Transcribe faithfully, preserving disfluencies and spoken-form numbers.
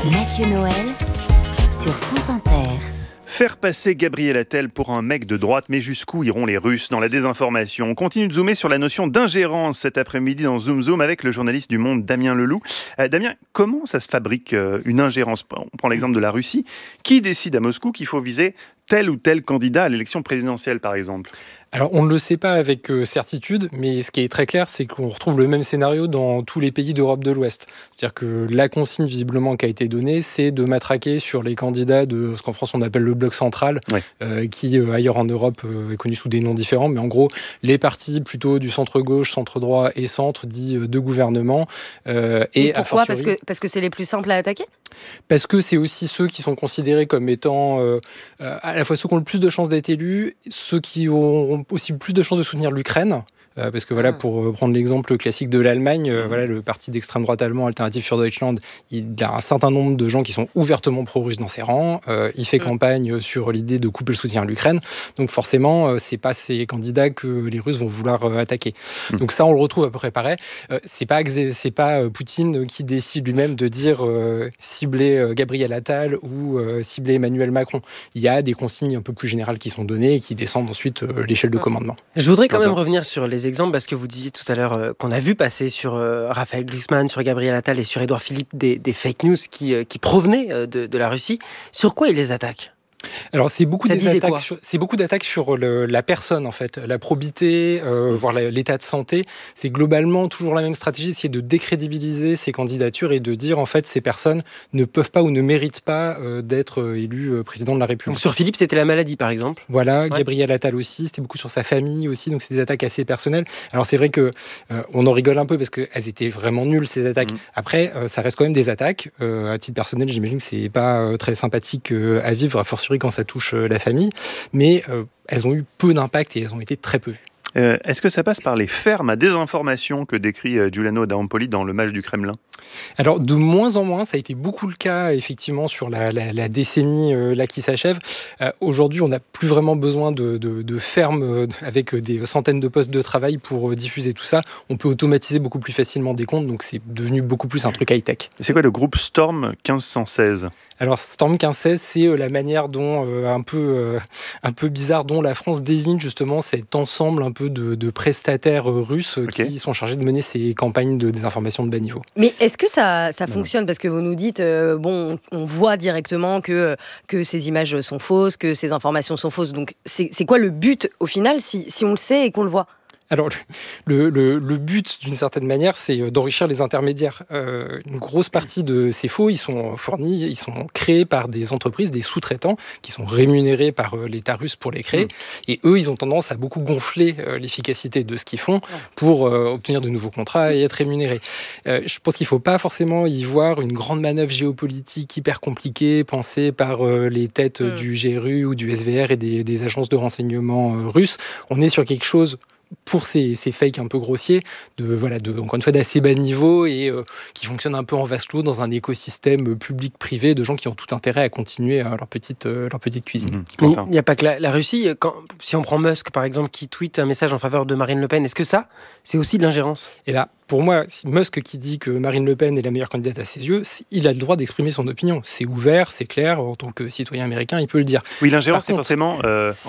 Mathieu Noël sur France Inter. Faire passer Gabriel Attal pour un mec de droite, mais jusqu'où iront les Russes dans la désinformation ? On continue de zoomer sur la notion d'ingérence cet après-midi dans Zoom Zoom avec le journaliste du Monde Damien Leloup. Euh, Damien, comment ça se fabrique euh, une ingérence ? On prend l'exemple de la Russie. Qui décide à Moscou qu'il faut viser tel ou tel candidat à l'élection présidentielle, par exemple ? Alors, on ne le sait pas avec euh, certitude, mais ce qui est très clair, c'est qu'on retrouve le même scénario dans tous les pays d'Europe de l'Ouest. C'est-à-dire que la consigne, visiblement, qui a été donnée, c'est de matraquer sur les candidats de ce qu'en France, on appelle le bloc central, ouais. euh, qui, euh, ailleurs en Europe, euh, est connu sous des noms différents. Mais en gros, les partis plutôt du centre-gauche, centre-droit et centre, dits euh, de gouvernement. Euh, et, et pourquoi ? fortiori, parce que, parce que c'est les plus simples à attaquer ? Parce que c'est aussi ceux qui sont considérés comme étant euh, à la fois ceux qui ont le plus de chances d'être élus, ceux qui ont aussi plus de chances de soutenir l'Ukraine. Euh, parce que voilà, pour prendre l'exemple classique de l'Allemagne, euh, voilà, le parti d'extrême droite allemand Alternative für Deutschland, il a un certain nombre de gens qui sont ouvertement pro-russes dans ses rangs. Euh, il fait mmh. campagne sur l'idée de couper le soutien à l'Ukraine. Donc forcément, euh, c'est pas ces candidats que les Russes vont vouloir euh, attaquer. Mmh. Donc ça, on le retrouve à peu près pareil. Euh, c'est pas c'est pas euh, Poutine qui décide lui-même de dire euh, cibler euh, Gabriel Attal ou euh, cibler Emmanuel Macron. Il y a des consignes un peu plus générales qui sont données et qui descendent ensuite euh, l'échelle de commandement. Je voudrais quand même revenir sur les exemples, parce que vous disiez tout à l'heure euh, qu'on a vu passer sur euh, Raphaël Glucksmann, sur Gabriel Attal et sur Édouard Philippe des, des fake news qui, euh, qui provenaient euh, de, de la Russie. Sur quoi ils les attaquent ? Alors c'est beaucoup, des attaques sur, c'est beaucoup d'attaques sur le, la personne en fait, la probité, euh, voire la, l'état de santé. C'est globalement toujours la même stratégie, c'est de décrédibiliser ces candidatures et de dire en fait ces personnes ne peuvent pas ou ne méritent pas euh, d'être euh, élus euh, président de la République. Donc sur Philippe c'était la maladie par exemple. Voilà, ouais. Gabriel Attal aussi, c'était beaucoup sur sa famille aussi, donc c'est des attaques assez personnelles. Alors c'est vrai que euh, on en rigole un peu parce qu'elles étaient vraiment nulles ces attaques. Mmh. Après euh, ça reste quand même des attaques. Euh, à titre personnel j'imagine que c'est pas euh, très sympathique euh, à vivre, à fortiori quand ça touche la famille, mais euh, elles ont eu peu d'impact et elles ont été très peu vues. Euh, est-ce que ça passe par les fermes à désinformation que décrit euh, Giuliano d'Ampoli dans Le Mage du Kremlin ? Alors, de moins en moins, ça a été beaucoup le cas, effectivement, sur la, la, la décennie euh, là, qui s'achève. Euh, aujourd'hui, on n'a plus vraiment besoin de, de, de fermes euh, avec des centaines de postes de travail pour euh, diffuser tout ça. On peut automatiser beaucoup plus facilement des comptes, donc c'est devenu beaucoup plus un truc high-tech. Et c'est quoi le groupe Storm quinze cent seize ? Alors, Storm quinze cent seize, c'est euh, la manière dont, euh, un, peu, euh, un peu bizarre, dont la France désigne justement cet ensemble un peu de, de prestataires euh, russes euh, okay. qui sont chargés de mener ces campagnes de désinformation de bas niveau. Mais est-ce que ça, ça fonctionne ? Parce que vous nous dites, euh, bon, on voit directement que, que ces images sont fausses, que ces informations sont fausses. Donc, c'est, c'est quoi le but, au final, si, si on le sait et qu'on le voit ? Alors, le, le, le but, d'une certaine manière, c'est d'enrichir les intermédiaires. Euh, une grosse partie de ces faux, ils sont fournis, ils sont créés par des entreprises, des sous-traitants, qui sont rémunérés par euh, l'État russe pour les créer. Mmh. Et eux, ils ont tendance à beaucoup gonfler euh, l'efficacité de ce qu'ils font pour euh, obtenir de nouveaux contrats et être rémunérés. Euh, je pense qu'il ne faut pas forcément y voir une grande manœuvre géopolitique hyper compliquée, pensée par euh, les têtes mmh. du G R U ou du S V R et des, des agences de renseignement euh, russes. On est sur quelque chose pour ces, ces fakes un peu grossiers, de, voilà, de, encore une fois d'assez bas niveau et euh, qui fonctionnent un peu en vase clos dans un écosystème public-privé de gens qui ont tout intérêt à continuer euh, leur, petite, euh, leur petite cuisine. Mmh. Il n'y a pas que la, la Russie. Quand, si on prend Musk, par exemple, qui tweet un message en faveur de Marine Le Pen, est-ce que ça, c'est aussi de l'ingérence ? Et là, pour moi, Musk qui dit que Marine Le Pen est la meilleure candidate à ses yeux, il a le droit d'exprimer son opinion. C'est ouvert, c'est clair, en tant que citoyen américain, il peut le dire. Oui, l'ingérence, c'est forcément... Euh,